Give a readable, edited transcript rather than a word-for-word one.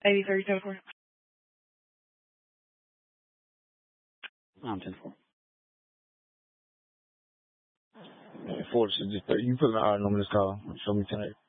80-30-74. I'm 10-4. Forward to just you put an R number this call. Show me tonight.